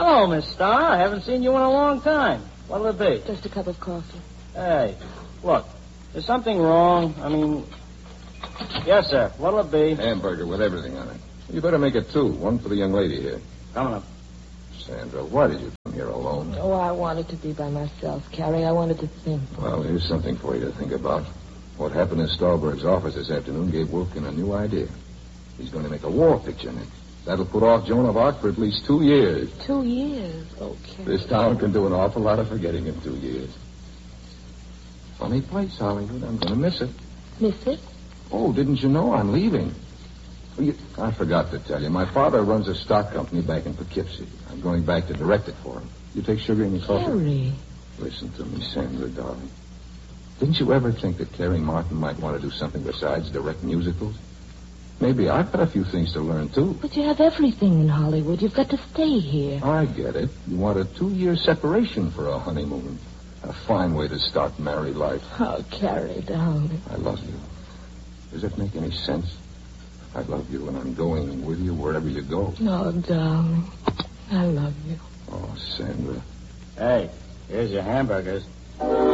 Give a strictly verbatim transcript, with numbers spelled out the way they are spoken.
Hello, Miss Starr. I haven't seen you in a long time. What'll it be? Just a cup of coffee. Hey, look, is something wrong? I mean, yes, sir. What'll it be? Hamburger with everything on it. You better make it two. One for the young lady here. Coming up. Sandra, why did you come here alone? Oh, I wanted to be by myself, Carrie. I wanted to think. Well, here's something for you to think about. What happened in Stahlberg's office this afternoon gave Wolfkin a new idea. He's going to make a war picture, Nick. That'll put off Joan of Arc for at least two years. Two years? Okay. This town can do an awful lot of forgetting in two years. Funny place, Hollywood. I'm going to miss it. Miss it? Oh, didn't you know I'm leaving? Well, you, I forgot to tell you. My father runs a stock company back in Poughkeepsie. I'm going back to direct it for him. You take sugar in your coffee? Harry. Listen to me, Sandra, darling. Didn't you ever think that Carrie Martin might want to do something besides direct musicals? Maybe I've got a few things to learn, too. But you have everything in Hollywood. You've got to stay here. I get it. You want a two-year separation for a honeymoon. A fine way to start married life. Oh, Carrie, darling. I love you. Does that make any sense? I love you, and I'm going with you wherever you go. No, darling. I love you. Oh, Sandra. Hey, here's your hamburgers.